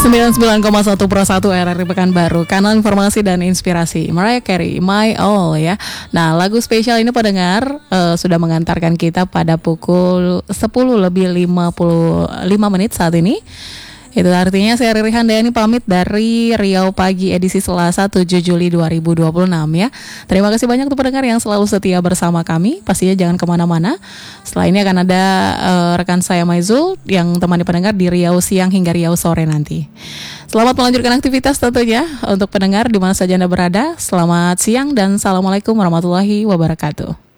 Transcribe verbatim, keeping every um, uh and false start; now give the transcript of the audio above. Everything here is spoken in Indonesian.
sembilan puluh sembilan koma satu Pro satu R R I Pekanbaru, kanal informasi dan inspirasi. Mariah Carey, My All ya. Nah, lagu spesial ini pendengar uh, sudah mengantarkan kita pada pukul sepuluh lebih lima puluh lima menit saat ini. Itu artinya saya Riri Handayani pamit dari Riau Pagi edisi Selasa tujuh Juli dua ribu dua puluh enam ya. Terima kasih banyak untuk pendengar yang selalu setia bersama kami. Pastinya jangan kemana-mana. Setelah ini akan ada uh, rekan saya Maizul yang temani pendengar di Riau siang hingga Riau sore nanti. Selamat melanjutkan aktivitas tentunya untuk pendengar di mana saja Anda berada. Selamat siang dan Assalamualaikum warahmatullahi wabarakatuh.